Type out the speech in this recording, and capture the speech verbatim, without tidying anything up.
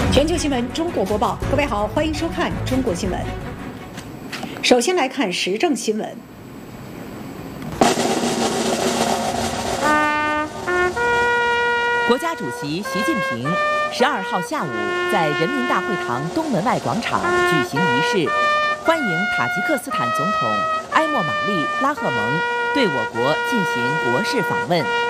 全球新闻中国播报，各位好，欢迎收看中国新闻。首先来看时政新闻。 国家主席习近平十二号下午在人民大会堂东门外广场举行仪式，欢迎塔吉克斯坦总统埃莫玛丽拉赫蒙对我国进行国事访问。